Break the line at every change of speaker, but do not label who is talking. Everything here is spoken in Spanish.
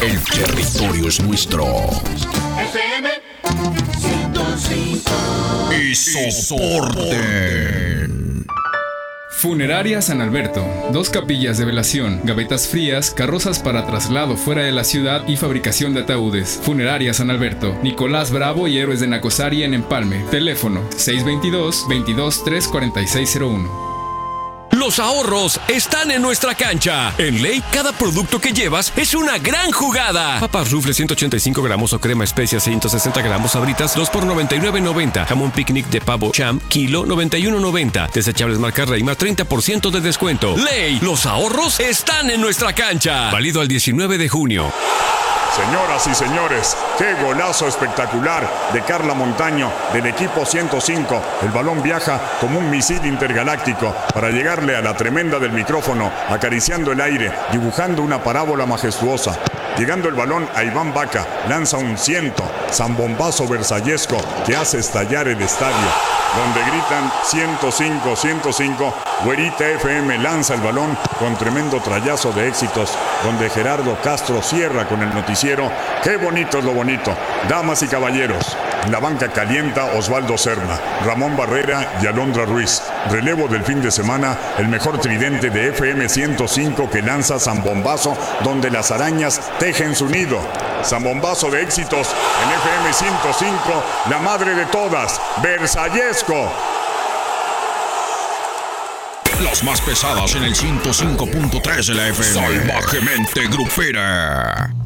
El territorio es nuestro.
FM 105.
Y soporten.
Funeraria San Alberto. 2 capillas de velación, gavetas frías, carrozas para traslado fuera de la ciudad y fabricación de ataúdes. Funeraria San Alberto. Nicolás Bravo y Héroes de Nacosari en Empalme. Teléfono 622-22-34601.
Los ahorros están en nuestra cancha. En Ley, cada producto que llevas es una gran jugada. Papas Rufle 185 gramos o crema especia 160 gramos Sabritas 2 por $99.90. Jamón picnic de pavo Cham, kilo 91.90. Desechables marca Reima 30% de descuento. Ley, los ahorros están en nuestra cancha. Válido al 19 de junio.
Señoras y señores, qué golazo espectacular de Carla Montaño del equipo 105. El balón viaja como un misil intergaláctico para llegarle a la tremenda del micrófono, acariciando el aire, dibujando una parábola majestuosa. Llegando el balón a Iván Vaca, lanza un zambombazo versallesco que hace estallar el estadio, donde gritan 105, 105. Güerita FM lanza el balón con tremendo trayazo de éxitos, donde Gerardo Castro cierra con el noticiero. ¡Qué bonito es lo bonito! Damas y caballeros, la banca calienta Osvaldo Serna, Ramón Barrera y Alondra Ruiz. Relevo del fin de semana, el mejor tridente de FM 105 que lanza zambombazo, donde las arañas tejen su nido. Zambombazo de éxitos en FM 105, la madre de todas, versallesco.
Las más pesadas en el 105.3 de la FM. Salvajemente grupera.